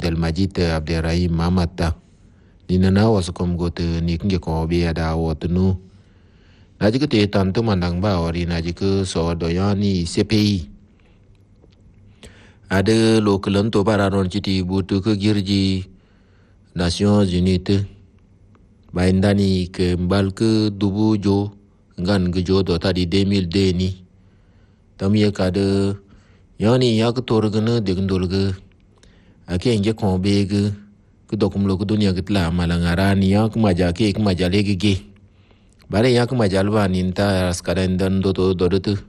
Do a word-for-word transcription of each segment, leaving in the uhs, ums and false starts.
Abdelmajid Abderrahim Mamata ni na wasu kom gote ni kinge ko be ada wotnu na ji te tan to mandang ba ori na ji ko so do yani C P I ade lokalan to bararon chiti butu ko girji Nations Unies baindani ke mbal ke dubu jo ngan ge jo do tadi deux mille deux ni tamye kade yani yak torgana de ndolge ake nge ko bege ku dokum lo ku dunya gitla malangarani yak maja ke ek maja lege ge bare yak majal ba ninta askaran dan do do do do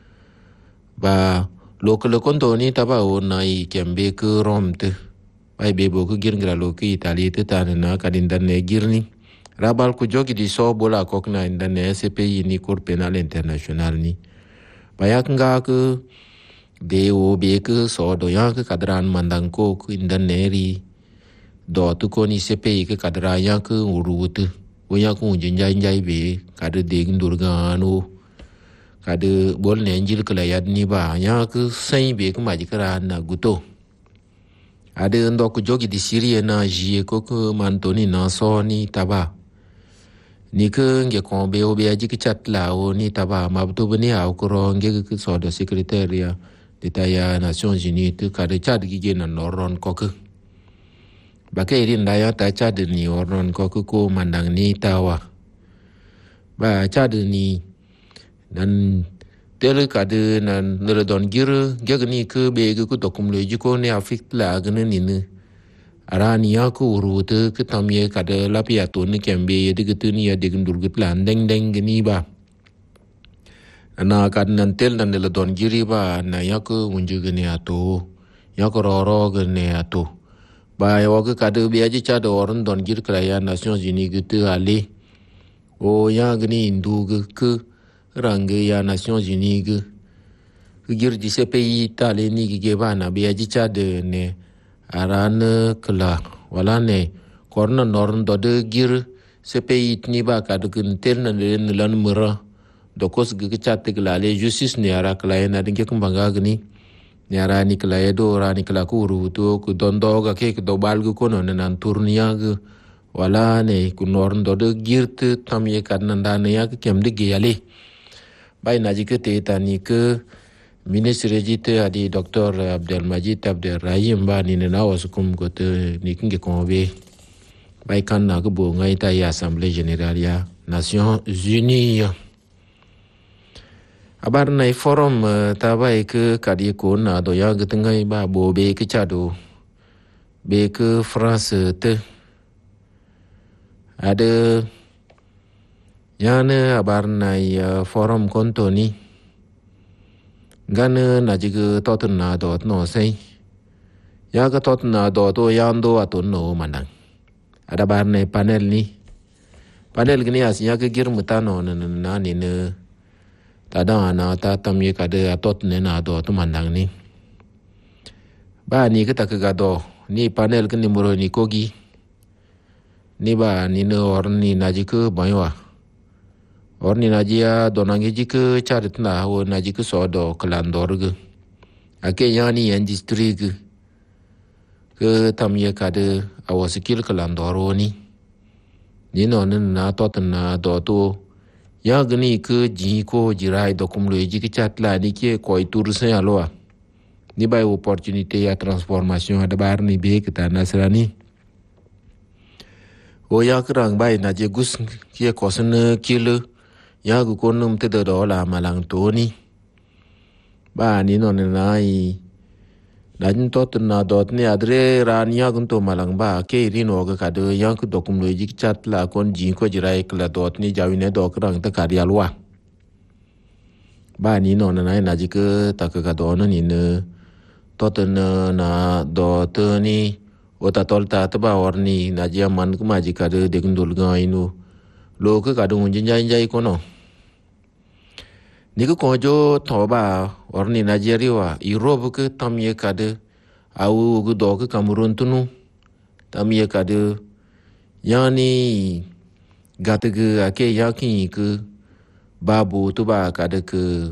ba lokal konto ni taba ona i kembe ku romte bai bebo ku girngra lo ki itali te tanana kadin dan ne girni rabal ku jogi di so bola kokna indan ne C P I ni Cour Penal International ni bayak nga ku de o be ku so do yak kadran mandang ko ku indan ne ri do tu ko ni C P I ke kadra yak urut o yak un jinjai njai be kadu de ndurga no kadu bol ne njil kala yad ni ba yak sai be ku majikara na guto ade ndo ku jogi di Syria na jie ko ku mantoni na so ni taba ni ke nge ko be o be aji ki chat la o ni taba mabto bani au ko nge ke so do secrétaire d'État ya Nations Unies te ka de chat gi ge na noron ko ke ba ke rin da ya ta chat ni oron ko ko mandang ni tawa ba chat ni dan tel ka de nan ne don gir ge ni ke be ge ku dokum le ji ko ne afik la ge ni ne arani ya ku urute ke tamye ka de la pia to ni kembe de ge ni ya de ndur ge plan deng deng ni ba na ka nan tel nan le don giri ba na ya ku unju ge ni ato ya ko ro ro ge ni ato ba ya ke ka de bi aji cha do ron don gir kra ya Nations Unies ge te ale o ya ge ni ndu ge ke rang ya Nations Unies ge gir di C P I ta le ni ge ba na bi aji cha de ne aran kla wala ne korna norn do de gir C P I ni ba ka de tel na le lan mura do kos ge cha te la le justice ne ara kla na de ke mbanga gni ne ara ni kla do ra ni kla ku ru to ku don do ga ke do bal gu kono nan turniya ge wala ne ku norn do de gir te tam ye kan nan da ne ya ke kem de ge ale bai na ji ke te ta ni ke Ministre jite adi Doctor Abdelmajid Abderrahim ba ni na wasukum gote ni kinge konbe bai kan na go ngai ta ya Assemblée Générale ya Nations Unies abar na forum ta bai ke kadi ko na do ya gitengai ba bo be ke chado be ke France te ada yana abar na forum konto ni gana na jiga totin na dot no sai ya ga totin na dot o yando aton no manang ada bar ne panel ni panel gini as ya ga gir mutano na na ni ne tada na ta tam ye ka de atot ne na dot manang ni ba ni ka ta ga do ni panel gini muro ni kogi ni ba ni no or ni na jiga baywa orni najia donangi jike charit na ho najike sodo klandorge ake yani industry ge ke tamye kade awasikil klandoro ni ni no na tot na do to ya gni ke ji ko jirai dokum le jike chatla ni ke ko tur se alwa ni bay opportunité ya transformation ada bar ni be ke tanasrani o ya krang bay na je gus ke kosen kilo ya gu konum te do la malang to ni ba ni no na i dan tot na dot ni adre ran ya gun to malang ba ke ri no ga ka de ya ku dokum lo ji chat la kon ji ko jirai kla dot ni jawine do krang ta ka ya lwa ba ni no na na ji ke ta ka do no ni ne tot na na dot ni o ta tol ta ta ba or ni na ji man ku ma ji ka de de ndul ga inu lo ke ka dung jin jai jai ko no ni ko jo to ba or ni Nigeria wa Europe ke tam ye ka de au gu do ke Cameroon tunu tam ye ka de yani gat ge ake yaki ke babu tu ba ka de ke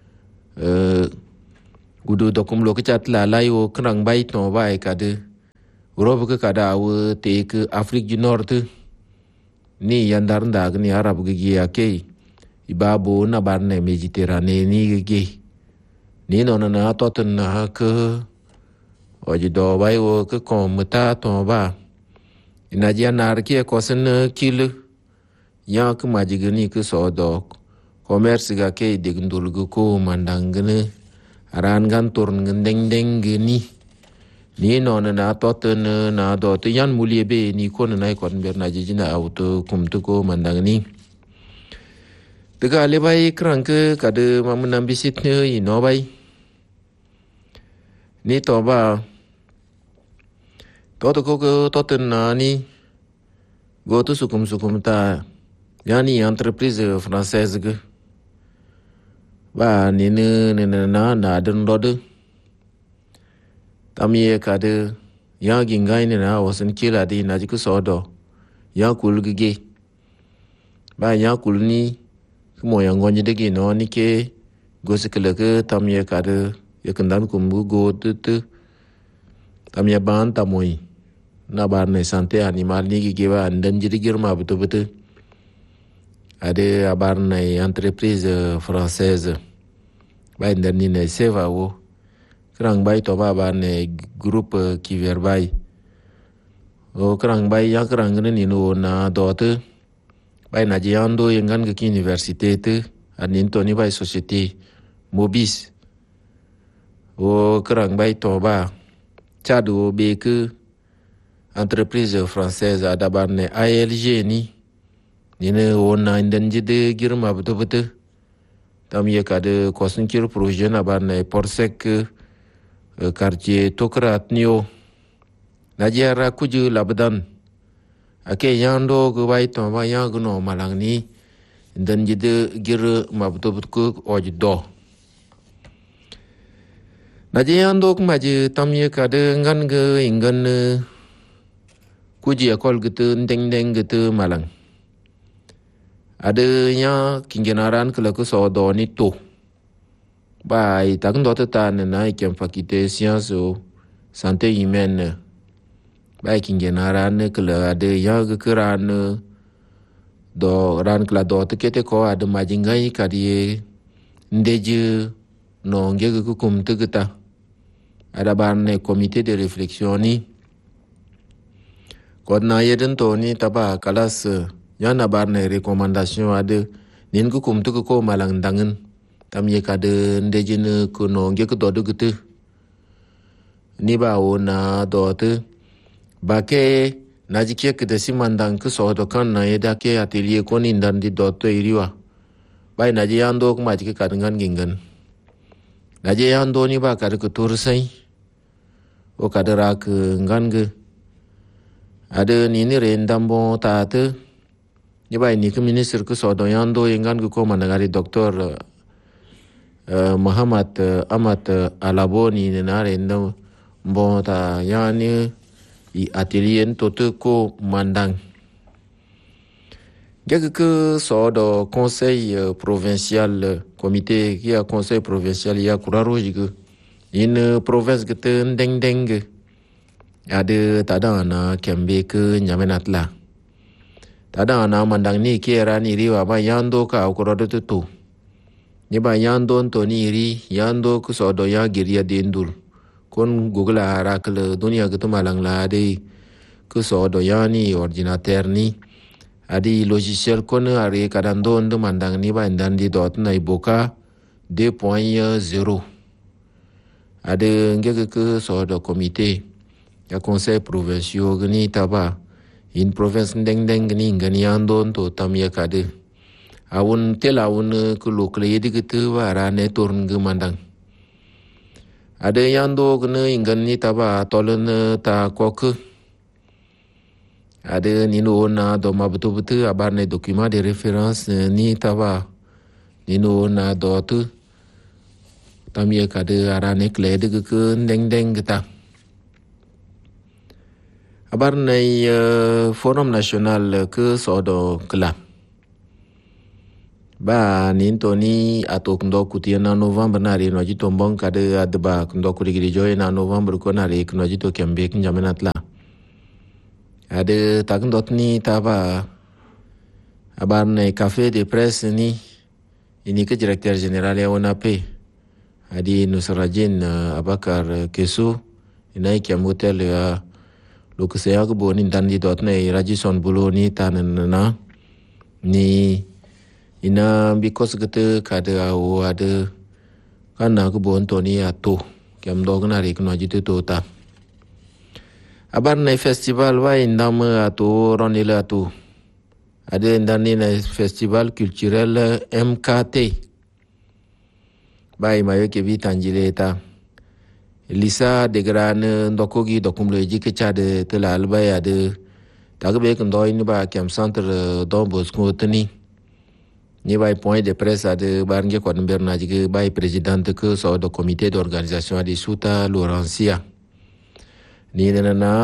eh gudu dokum lo ke chat la la yo krang bai to ba ka de Europe ke kada awu te ke Afrique du Nord ni yandar ndag ni Arab ge ya ke ibabo na barne Mediterranee ni ge ni no na to ten na ke oji do bai wo ke kom ta to ba ina ji anar ke ko sen kil ya ke maji ni ke so do commerce ga ke de ndul ko mandangne aran gan turn ngdeng deng ni ni no na to ten na do te yan mulie be ni ko na ko ber na ji na auto kum to ko mandang ni tega le bai kran ke ka de mamnam bisit ne i no bai ni to ba to to ko to ten na ni go to sukum sukum ta yani entreprise française ge ba ni ne ne na na den do de tamye kade ya gingai ne na wasan kila di na jiku sodo ya kul gige ba ya kul ni mo yang gonje de gi no ni ke go sekele ke tamye kade ya kendan kum go tu tu tamye ban tamoy na bar ne sante animal ni gige ba andan jiri girma betu betu ade abar ne entreprise française ba ndan ni ne seva wo kerang bay to ba ne groupe ki verbay o kerang bay ya kerang ni no na dote bay na jiando yengan ke université te anin to ni bay société mobis o kerang bay to ba chado be ke entreprise française ada bar ne A L G ni ni ne o na ndan jide girma beto beto tam ye kade kosunkir projet na bar ne porsek quartier Tokrat Nio Najera kuju labdan ake yando go bai to ba ya go no malang ni dan jide gir mabto ko ojdo naje yando ko maje tamye kade ngan ge ingan kuji akol gitu ndeng ndeng gitu malang ada nya kingenaran kala ko so do ni to Bai tak ndo ta na ikem faculté sciences ou santé humaine bai kingenaran kala ade ya geran do ran kala do te kete ko ade majingai kadie ndeje no ngege ku kum tegeta ada barne comité de réflexion ni ko na yeden to ni taba kalas ya na barne recommandation ade nin ku kum tegu ko malang dangen tam ye kade ndejene ko no nge ko do gute ni ba ona do te ba ke na jike ke de simandang ko so do kan na yeda ke atelier ko ni ndan di do to iriwa bai na je yando ko ma jike ka ngan gingan na je yando ni ba ka ko tur sai o ka dara ke ngan ge ade ni ni rendam bo ta te ni bai ni ko minister ko so do yando ngan ko ma na gari doctor Uh, Muhammad uh, Amat uh, Alaboni ne na renda mbota yani i atelier tote ko mandang gege ke so do conseil uh, provincial uh, comité qui a conseil provincial ya kuraro jige in uh, province gete ndeng deng ade tada na kembe ke nyamenatla tada na mandang ni kera ni riwa ba yando ka kurado to ni ba yando to ni ri yando ku so do ya giria dendur kon google ara kle dunia gitu malang la de ku so do ya ni ordinateur ni adi logiciel kon are kadando ndo mandang ni ba ndan di dot na iboka deux point zéro ade ngeke ku so do comité ya conseil provincial gni taba in province ndeng deng ni ngani yando to tam ya kade awun tela awun ke lokle yedi gitu wara ne turn ge mandang ada yando gene ingan ni taba tolen ta kok ada ni no na do ma betu betu abar ne document de référence ni taba ni no na do tu tamye kade ara ne kle de ke ndeng deng kita abar ne uh, forum national ke sodo kla ba nin to ni atok ndo kutia na november na re no jito mbon kade adba ndo kurigiri joy na november ko na re no jito kembe kinjamenatla Kada tak dot ni taba abar na café de presse ni ini ke directeur général ya O N A P adi Nusrajin Abakar Kesu inai kiam hotel ya lokasaya ke bonin dan di dot na Rajison Bulo ni tanana ni ina because kete kada o ada kana ke bon to ni ato kiam dog na rik no jitu to ta abar na festival wa indam ato ronila ato ada ndani na festival culturel M K T bai mayo ke bi tanjile ta lisa de gran ndokogi dokumle ji ke chade tela alba ya de tagbe kan do ni ba kem centre Don Bosco tani ni bai point de presse de barnge ko berna ji bai présidente que so do comité d'organisation de Suta Laurencia ni na na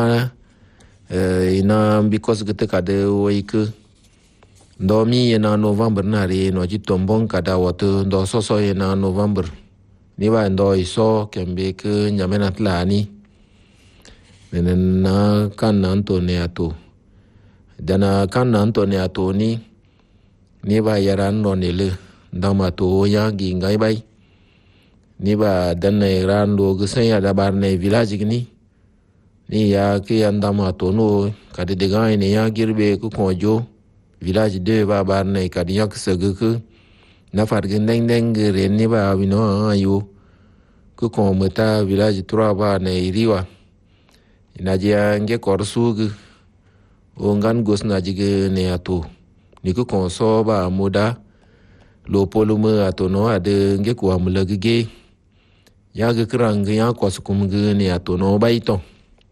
ina because gete kade oike ndo mi na November na re no ji tombong kada wato ndo so so na November ni ba ndo iso kembe ke nyamena tlani nenen na kan Antonio to dana kan Antonio to ni ni ba yaran no ne le ndama to ya gi ngai bai ni ba dan ne ran do gsen ya da bar ne village ni ni ya ke andama to no kada de ga ne ya girbe ku konjo village de ba bar ne kadi yak segu na fargin deng deng re ni ba wino ayo ku ko meta village trois ba ne riwa ina dia nge korsu gu ongan gos na jige ne ato ni ku ko so ba moda lo polume ato no ade nge ko amula ge ya ge krang ya ko su kum ge ne ato no ba ito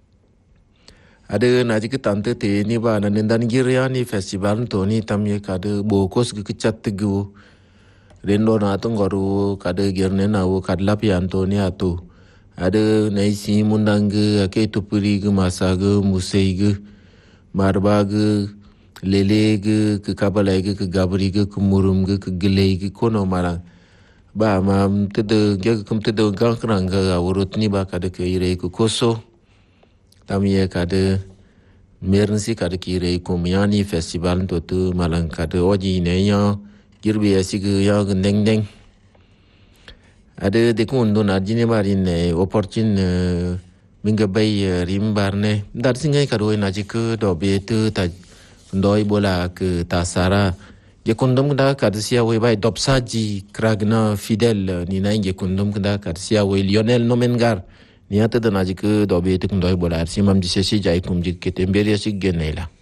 ada naji ke tante te ni ba na nendan giria ni festival to ni tamye kade bokos ke chat tegu rendo na to ngoru kade gerne na wo kadla pi antoni ato ada nei si mundang ke to puri ge masa ge musei ge marba ge lele ge ke kabala ge ke gabri ge ke murum ge ke gele ge kono mara ba ma tede ge kum tede ga krang ga urut ni ba kade ke ire ku koso tamye kade merensi kade kire komiani festival to tu malang kade oji ne ya girbi asig ya deng deng ade de kun don arjine marin ne opportune minga bay rimbarne dar singai kado na jik do be tu ta ndoi bola ke tasara je kundum da kade sia we bay dopsaji kragna fidel ni na je kundum da kade sia we Lionel Nomengar ni ata da najik do be tek ndoy bolar simam di sesi jay kum jik ketem beri asik genela